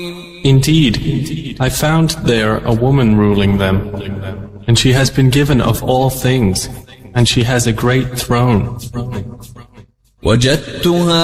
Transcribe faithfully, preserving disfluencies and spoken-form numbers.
Indeed, I found there a woman ruling them, and she has been given of all things, and she has a great throne. وجدتها